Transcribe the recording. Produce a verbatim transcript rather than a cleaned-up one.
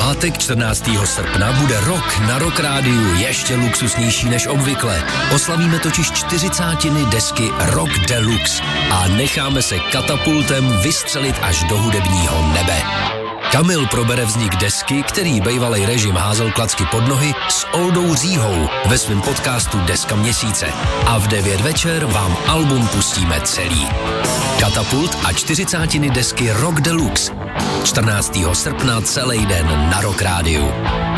pátek čtrnáctého srpna bude rok na Rock Rádiu ještě luxusnější než obvykle. Oslavíme totiž čtyřicátiny desky Rock Deluxe a necháme se katapultem vystřelit až do hudebního nebe. Kamil probere vznik desky, který bejvalej režim házel klacky pod nohy, s Oldou Říhou ve svém podcastu Deska měsíce. A v devět večer vám album pustíme celý. Katapult a čtyřicátiny desky Rock Deluxe. čtrnáctého srpna celý den na Rock Rádiu.